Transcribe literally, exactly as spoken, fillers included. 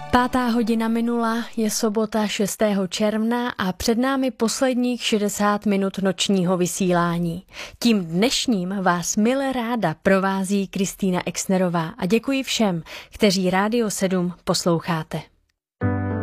Pátá hodina minula, je sobota šestého června a před námi posledních šedesát minut nočního vysílání. Tím dnešním vás mile ráda provází Kristýna Exnerová a děkuji všem, kteří Rádio sedm posloucháte.